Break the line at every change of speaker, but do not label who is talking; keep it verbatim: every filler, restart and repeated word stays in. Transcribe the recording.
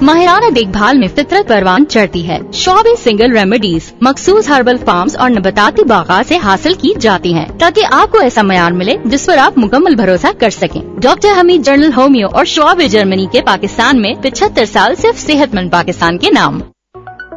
माहिराना देखभाल में फितरत परवान चढ़ती है। शॉबी सिंगल रेमेडीज मखसूस हर्बल फार्म्स और नबाताती बागात से हासिल की जाती हैं, ताकि आपको ऐसा मयार मिले जिस पर आप मुकम्मल भरोसा कर सकें। डॉक्टर हमीद जनरल होमियो और शॉबी जर्मनी के पाकिस्तान में पिछहत्तर साल सिर्फ सेहतमंद पाकिस्तान के नाम।